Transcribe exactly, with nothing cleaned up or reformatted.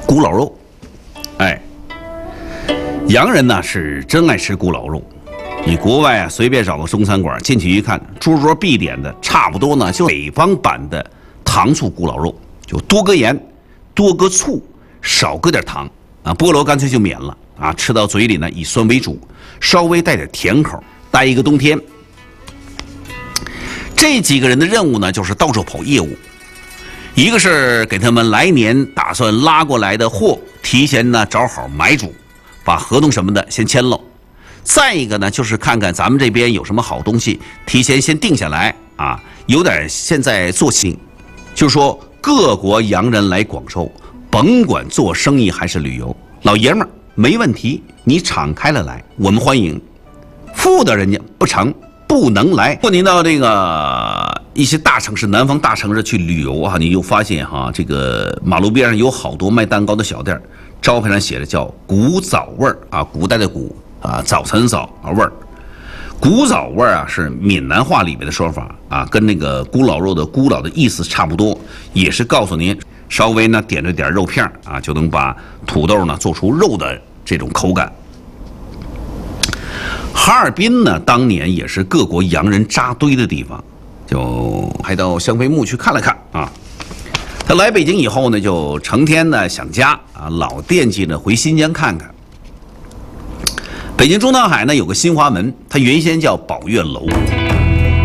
咕老肉。哎，洋人呢是真爱吃咕老肉。你国外啊，随便找个中餐馆进去一看，桌桌必点的，差不多呢就北方版的糖醋咕老肉，就多搁盐，多搁醋，少搁点糖啊，菠萝干脆就免了啊，吃到嘴里呢以酸为主，稍微带点甜口，待一个冬天。这几个人的任务呢，就是到处跑业务，一个是给他们来年打算拉过来的货提前呢找好买主，把合同什么的先签了。再一个呢，就是看看咱们这边有什么好东西，提前先定下来啊，有点现在做新，就是说各国洋人来广州，甭管做生意还是旅游，老爷们儿没问题，你敞开了来，我们欢迎。富的人家不成，不能来。如果您到这个一些大城市、南方大城市去旅游啊，你就发现哈，这个马路边上有好多卖蛋糕的小店，招牌上写的叫古早味儿啊，古代的古。啊，早晨早啊味儿，古早味儿啊是闽南话里面的说法啊，跟那个咕老肉的咕老的意思差不多，也是告诉您稍微呢点着点肉片啊，就能把土豆呢做出肉的这种口感。哈尔滨呢，当年也是各国洋人扎堆的地方，就还到香妃墓去看了看啊。他来北京以后呢，就成天呢想家啊，老惦记着回新疆看看。北京中南海呢有个新华门，它原先叫宝月楼。